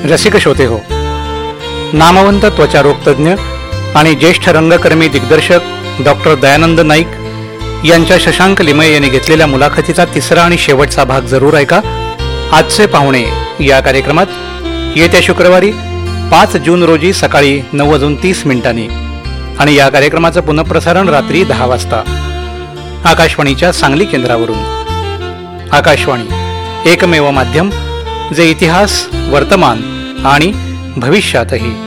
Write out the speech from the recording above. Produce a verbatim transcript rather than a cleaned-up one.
रसिक श्रोते हो, नामवंत त्वचारोग तज्ज्ञ आणि ज्येष्ठ रंगकर्मी दिग्दर्शक डॉक्टर दयानंद नाईक यांच्या शशांक लिमये यांनी घेतलेल्या मुलाखतीचा तिसरा आणि शेवटचा भाग जरूर ऐका. आजचे पाहुणे या कार्यक्रमात येत्या शुक्रवारी पाच जून रोजी सकाळी नऊ वाजून तीस मिनिटांनी आणि या कार्यक्रमाचं पुनःप्रसारण रात्री दहा वाजता आकाशवाणीच्या सांगली केंद्रावरून. आकाशवाणी एकमेव माध्यम जे इतिहास, वर्तमान आणि भविष्यातही